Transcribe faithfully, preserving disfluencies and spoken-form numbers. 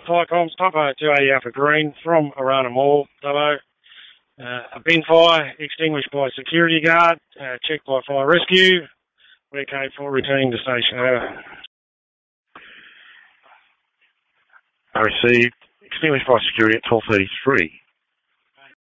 Fire comms, Papa two eighty Alpha Green from Arana Mall, Dubbo. Uh, a bin fire extinguished by security guard, uh, checked by fire rescue. We're code four returning to station. Over. I received extinguished by security at twelve thirty-three.